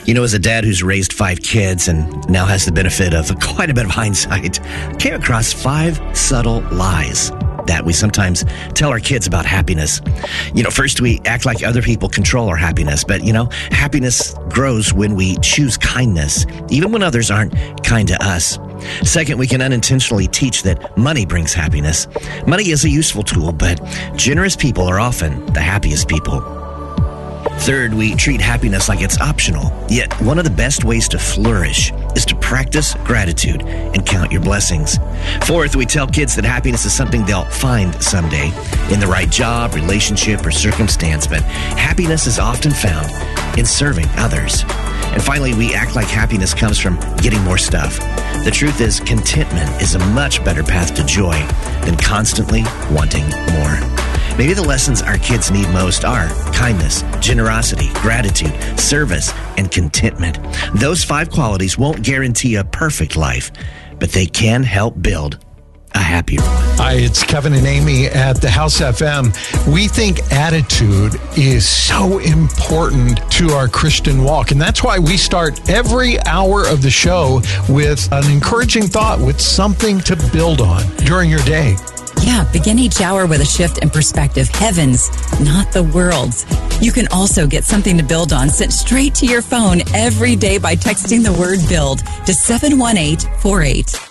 As a dad who's raised 5 kids and now has the benefit of quite a bit of hindsight, came across 5 subtle lies that we sometimes tell our kids about happiness. First we act like other people control our happiness, but happiness grows when we choose kindness, even when others aren't kind to us. Second, we can unintentionally teach that money brings happiness. Money is a useful tool, but generous people are often the happiest people. Third, we treat happiness like it's optional. Yet, one of the best ways to flourish is to practice gratitude and count your blessings. Fourth, we tell kids that happiness is something they'll find someday in the right job, relationship, or circumstance, but happiness is often found in serving others. And finally, we act like happiness comes from getting more stuff. The truth is, contentment is a much better path to joy than constantly wanting more. Maybe the lessons our kids need most are kindness, generosity, gratitude, service, and contentment. Those 5 qualities won't guarantee a perfect life, but they can help build a happier one. Hi, it's Kevin and Amy at the House FM. We think attitude is so important to our Christian walk, and that's why we start every hour of the show with an encouraging thought, with something to build on during your day. Yeah, begin each hour with a shift in perspective. Heavens, not the world's. You can also get something to build on sent straight to your phone every day by texting the word BUILD to 71848.